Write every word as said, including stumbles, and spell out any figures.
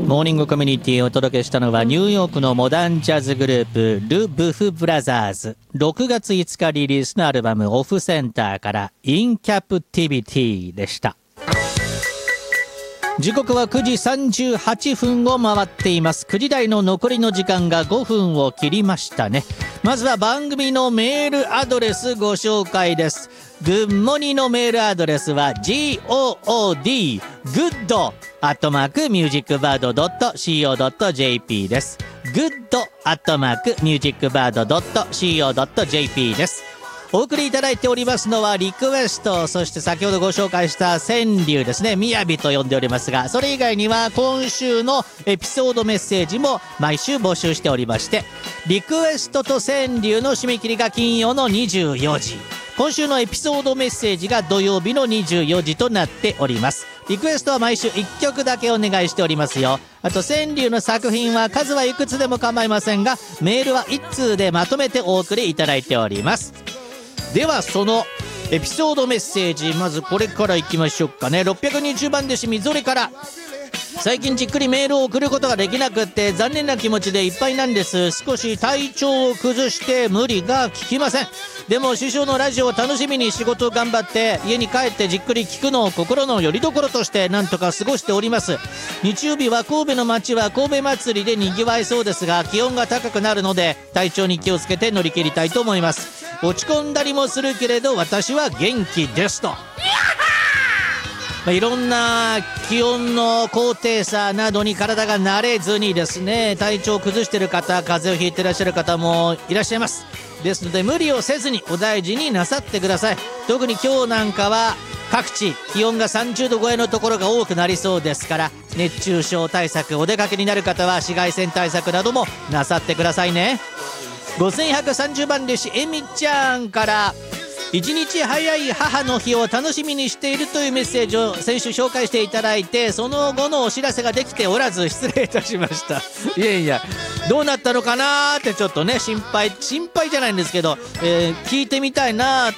モーニングコミュニティをお届けしたのはニューヨークのモダンジャズグループル・ブフ・ブラザーズ。ろくがついつかリリースのアルバムオフセンターからインキャプティビティでした。時刻はくじさんじゅうはっぷんを回っています。くじ台の残りの時間がごふんを切りましたね。まずは番組のメールアドレスご紹介です。グッモニのメールアドレスは ジーオーオーディー グッドアットマークミュージックバードドットシーオードットジェーピー です。グッドアットマークミュージックバードドットシーオードットジェーピー です。お送りいただいておりますのはリクエスト、そして先ほどご紹介した川柳ですね、みやびと呼んでおりますが、それ以外には今週のエピソードメッセージも毎週募集しておりまして、リクエストと川柳の締め切りが金曜のにじゅうよじ、今週のエピソードメッセージが土曜日のにじゅうよじとなっております。リクエストは毎週いっきょくだけお願いしておりますよ。あと川柳の作品は数はいくつでも構いませんが、メールはいっつうでまとめてお送りいただいております。ではそのエピソードメッセージ、まずこれからいきましょうかね。ろっぴゃくにじゅうばん弟子みぞれから、最近じっくりメールを送ることができなくって残念な気持ちでいっぱいなんです。少し体調を崩して無理が効きません。でも師匠のラジオを楽しみに仕事を頑張って家に帰ってじっくり聞くのを心の拠り所としてなんとか過ごしております。日曜日は神戸の街は神戸祭りでにぎわいそうですが、気温が高くなるので体調に気をつけて乗り切りたいと思います。落ち込んだりもするけれど私は元気ですと。まあ、いろんな気温の高低差などに体が慣れずにですね、体調を崩している方、風邪をひいていらっしゃる方もいらっしゃいます。ですので無理をせずにお大事になさってください。特に今日なんかは各地気温がさんじゅうど超えのところが多くなりそうですから、熱中症対策、お出かけになる方は紫外線対策などもなさってくださいね。ごせんひゃくさんじゅうばん弟子えみちゃんから、一日早い母の日を楽しみにしているというメッセージを先週紹介していただいて、その後のお知らせができておらず失礼いたしました。いやいや、どうなったのかなーってちょっとね心配心配じゃないんですけど、えー、聞いてみたいな